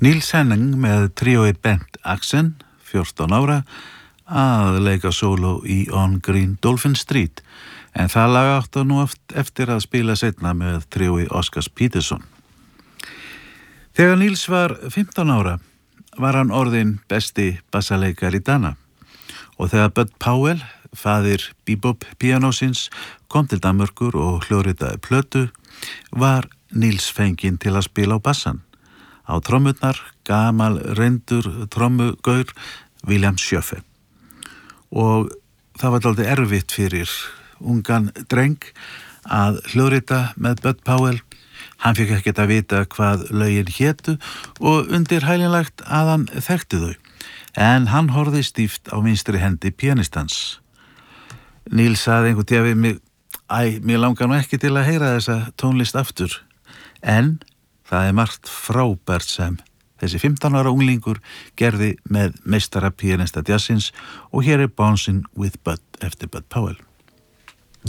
Niels Henning með tríóið Bent Axen, 14 ára, að leika sóló í On Green Dolphin Street, en það lag átti nú eftir að spila seinna með tríói Oscars Peterson. Þegar Niels var 15 ára var hann orðinn besti bassaleikari Dana og þegar Bud Powell, faðir bebop píanósins, kom til Danmerkur og hljóðritaði plötu, var Niels fenginn til að spila á bassan. Á trommurnar gamal reyndur trommugaur William Schöffe. Og það var dálítið erfitt fyrir ungan dreng að hljóðrita með Bud Powell. Hann fékk ekkert að vita hvað lögin hétu og undir hælinlagt að hann þekkti þau. En hann horfði stíft á vinstri hendi pianistans. Niels sagði einhvern tíma við mig, mér langar nú ekki til að heyra þessa tónlist aftur. En það margt frábært sem þessi 15 ára unglingur gerði með meistara pianista jazzins og hér Bouncing with Bud eftir Bud Powell.